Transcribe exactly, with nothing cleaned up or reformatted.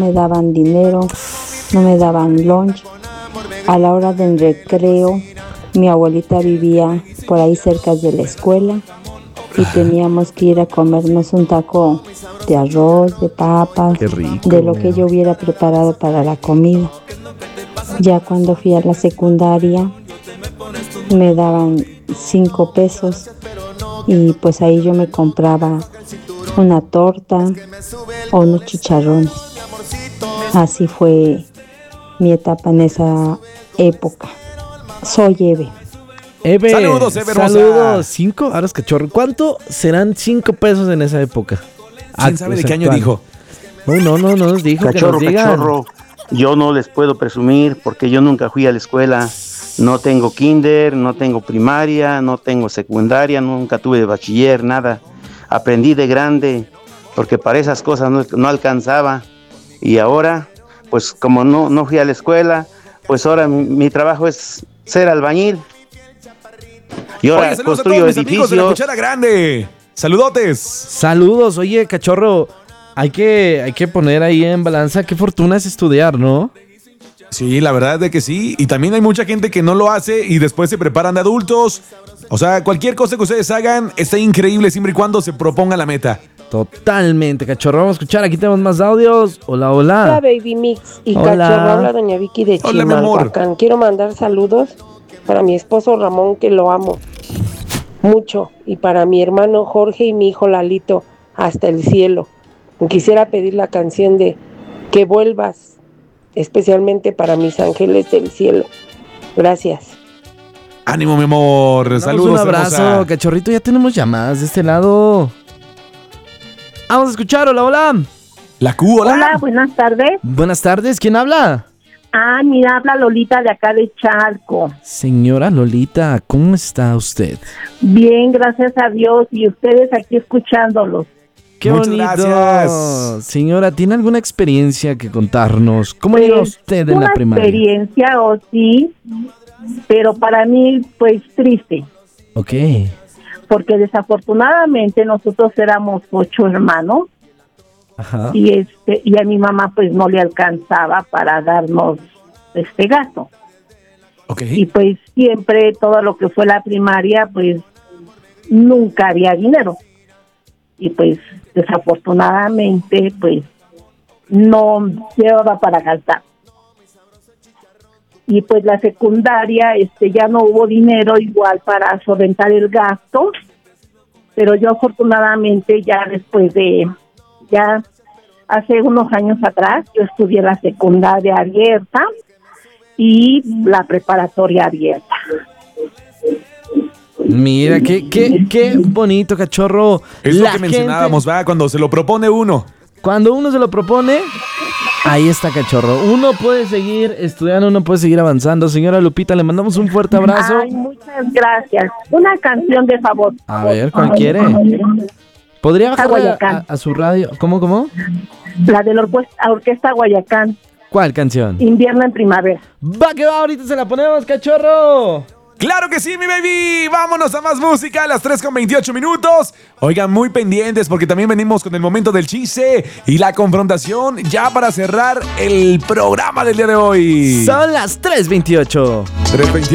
me daban dinero, no me daban lunch. A la hora del recreo, mi abuelita vivía por ahí cerca de la escuela y teníamos que ir a comernos un taco de arroz, de papas, Qué rico. de lo que yo hubiera preparado para la comida. Ya cuando fui a la secundaria, me daban cinco pesos y pues ahí yo me compraba una torta o unos chicharrones. Así fue mi etapa en esa época. Soy Eve. Eve, Saludos, Eve hermosa. saludos. ¿Cinco? Ahora es cachorro. ¿Cuánto serán cinco pesos en esa época? ¿Quién sabe de qué año actual. dijo? No, no, no, no nos dijo. Cachorro, que nos digan. cachorro, yo no les puedo presumir porque yo nunca fui a la escuela. No tengo kinder, no tengo primaria, no tengo secundaria, nunca tuve bachiller, nada. Aprendí de grande porque para esas cosas no, no alcanzaba. Y ahora, pues como no, no fui a la escuela, pues ahora mi, mi trabajo es ser albañil. Y ahora Oye, saludos a construyo todos mis amigos de la edificios. Cuchara Grande. Saludotes. Saludos. Oye, cachorro, hay que, hay que poner ahí en balanza qué fortuna es estudiar, ¿no? Sí, la verdad es de que sí. Y también hay mucha gente que no lo hace y después se preparan de adultos. O sea, cualquier cosa que ustedes hagan está increíble siempre y cuando se proponga la meta. Totalmente, cachorro. Vamos a escuchar. Aquí tenemos más audios. Hola, hola. Hola, Baby Mix y Hola. Cachorro. Habla doña Vicky de Hola, mi amor. Chimalhuacán. Quiero mandar saludos para mi esposo Ramón, que lo amo mucho, y para mi hermano Jorge y mi hijo Lalito, hasta el cielo. Quisiera pedir la canción de Que vuelvas, especialmente para mis ángeles del cielo. Gracias. Ánimo, mi amor. Damos Saludos, un abrazo, hermosa. cachorrito. Ya tenemos llamadas de este lado. Vamos a escuchar. Hola, hola. La Q, hola. Hola, buenas tardes. Buenas tardes. ¿Quién habla? Ah, mira, habla Lolita de acá de Chalco. Señora Lolita, ¿cómo está usted? Bien, gracias a Dios, y ustedes aquí escuchándolos. Qué Muchas bonito. gracias. Señora, ¿tiene alguna experiencia que contarnos? ¿Cómo le iba a Pues, usted en una la primaria? experiencia, o sí, pero para mí, pues, triste, Ok. porque desafortunadamente nosotros éramos ocho hermanos, Ajá. y este y a mi mamá, pues, no le alcanzaba para darnos este gasto. Ok. Y pues siempre todo lo que fue la primaria, pues nunca había dinero. Y pues desafortunadamente, pues no llevaba para gastar. Y pues la secundaria, este ya no hubo dinero igual para solventar el gasto, pero yo afortunadamente ya después de, ya hace unos años atrás, yo estudié la secundaria abierta y la preparatoria abierta. Mira, qué, qué, qué bonito, cachorro. Es lo La que mencionábamos, gente- va, cuando se lo propone uno. Cuando uno se lo propone, ahí está, cachorro. Uno puede seguir estudiando, uno puede seguir avanzando. Señora Lupita, le mandamos un fuerte abrazo. Ay, muchas gracias. Una canción de favor. A ver, ¿cuál quiere? ¿Podría bajarle a, Guayacán. a- a su radio? ¿Cómo, cómo? La de la orquesta, orquesta Guayacán, ¿Cuál canción? Invierno en Primavera. Va que va, ahorita se la ponemos, cachorro. ¡Claro que sí, mi baby! Vámonos a más música a las tres con veintiocho minutos. Oigan, muy pendientes porque también venimos con el momento del chiste y la confrontación ya para cerrar el programa del día de hoy. Son las tres veintiocho. tres veintiocho.